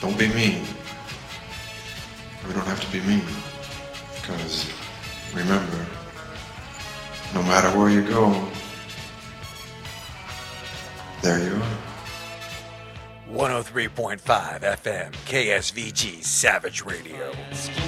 don't be mean. We don't have to be mean. Because, remember, no matter where you go, there you are. 103.5 FM, KSVG Savage Radio.